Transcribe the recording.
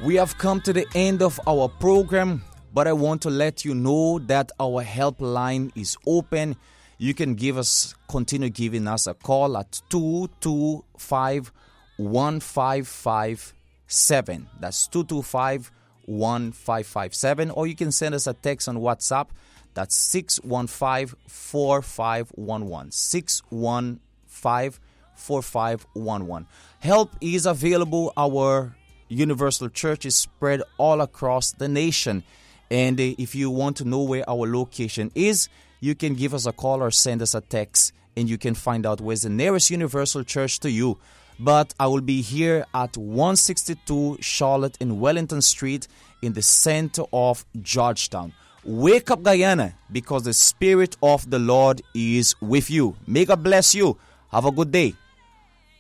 We have come to the end of our program, but I want to let you know that our helpline is open. You can continue giving us a call at 225-1557. That's 225-1557. Or you can send us a text on WhatsApp. That's 615-4511. 615-4511. Help is available. Our Universal Church is spread all across the nation. And if you want to know where our location is, you can give us a call or send us a text, and you can find out where's the nearest Universal Church to you. But I will be here at 162 Charlotte and Wellington Street in the center of Georgetown. Wake up, Guyana, because the Spirit of the Lord is with you. May God bless you. Have a good day.